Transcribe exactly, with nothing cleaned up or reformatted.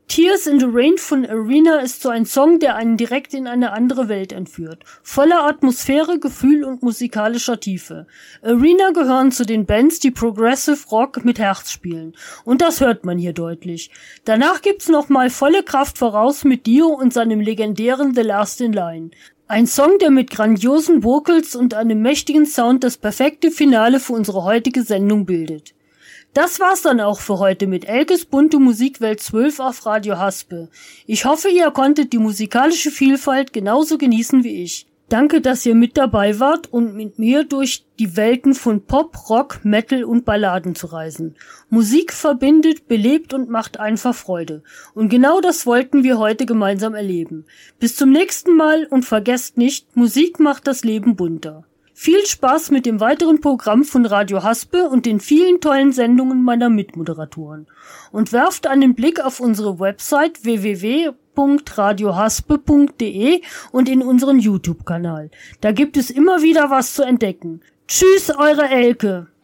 Tears in the Rain von Arena ist so ein Song, der einen direkt in eine andere Welt entführt. Voller Atmosphäre, Gefühl und musikalischer Tiefe. Arena gehören zu den Bands, die Progressive Rock mit Herz spielen. Und das hört man hier deutlich. Danach gibt's nochmal volle Kraft voraus mit Dio und seinem legendären The Last in Line. Ein Song, der mit grandiosen Vocals und einem mächtigen Sound das perfekte Finale für unsere heutige Sendung bildet. Das war's dann auch für heute mit Elkes bunte Musikwelt zwölf auf Radio Haspe. Ich hoffe, ihr konntet die musikalische Vielfalt genauso genießen wie ich. Danke, dass ihr mit dabei wart und mit mir durch die Welten von Pop, Rock, Metal und Balladen zu reisen. Musik verbindet, belebt und macht einfach Freude. Und genau das wollten wir heute gemeinsam erleben. Bis zum nächsten Mal und vergesst nicht, Musik macht das Leben bunter. Viel Spaß mit dem weiteren Programm von Radio Haspe und den vielen tollen Sendungen meiner Mitmoderatoren. Und werft einen Blick auf unsere Website w w w punkt radio haspe punkt d e und in unseren YouTube-Kanal. Da gibt es immer wieder was zu entdecken. Tschüss, eure Elke!